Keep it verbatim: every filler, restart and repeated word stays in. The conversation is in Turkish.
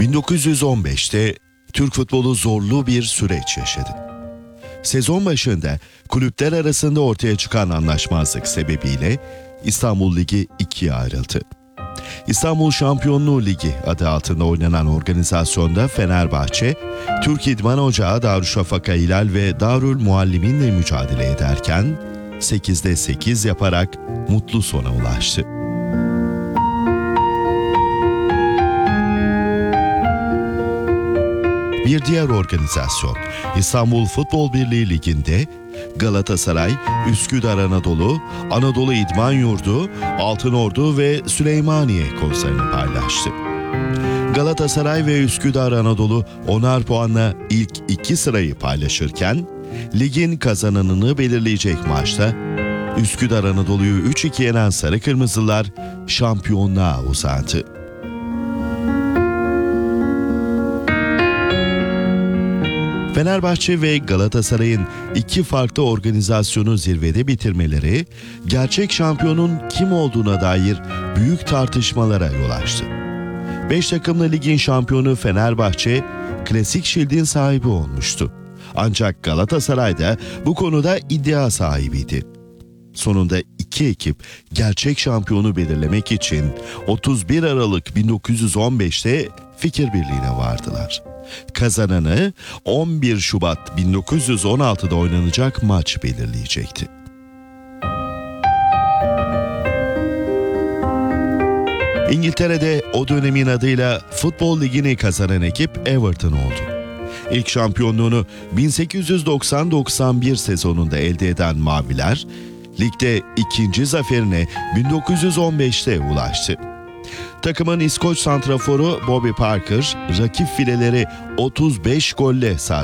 bin dokuz yüz on beşte Türk futbolu zorlu bir süreç yaşadı. Sezon başında kulüpler arasında ortaya çıkan anlaşmazlık sebebiyle İstanbul Ligi ikiye ayrıldı. İstanbul Şampiyonluğu Ligi adı altında oynanan organizasyonda Fenerbahçe, Türk İdman Ocağı Darüşşafaka Hilal ve Darül Muallimin'le mücadele ederken sekizde sekiz yaparak mutlu sona ulaştı. Bir diğer organizasyon İstanbul Futbol Birliği Ligi'nde Galatasaray, Üsküdar Anadolu, Anadolu İdman Yurdu, Altınordu ve Süleymaniye kozlarını paylaştı. Galatasaray ve Üsküdar Anadolu onar puanla ilk iki sırayı paylaşırken ligin kazananını belirleyecek maçta Üsküdar Anadolu'yu üç iki yenen Sarı Kırmızılar şampiyonluğa uzandı. Fenerbahçe ve Galatasaray'ın iki farklı organizasyonu zirvede bitirmeleri, gerçek şampiyonun kim olduğuna dair büyük tartışmalara yol açtı. Beş takımlı ligin şampiyonu Fenerbahçe, Klasik Şild'in sahibi olmuştu. Ancak Galatasaray da bu konuda iddia sahibiydi. Sonunda iki ekip gerçek şampiyonu belirlemek için otuz bir Aralık bin dokuz yüz on beşte fikir birliğine vardılar. Kazananı on bir Şubat bin dokuz yüz on altıda oynanacak maç belirleyecekti. İngiltere'de o dönemin adıyla Futbol Ligi'ni kazanan ekip Everton oldu. İlk şampiyonluğunu bin sekiz yüz doksan doksan bir sezonunda elde eden Maviler, ligde ikinci zaferine bin dokuz yüz on beşte ulaştı. Takımın İskoç santraforu Bobby Parker, rakip fileleri otuz beş golle sarstı.